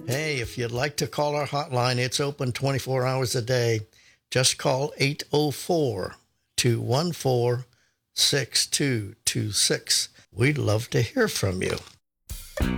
Hey, if you'd like to call our hotline, it's open 24 hours a day. Just call 804-214-6226. We'd love to hear from you.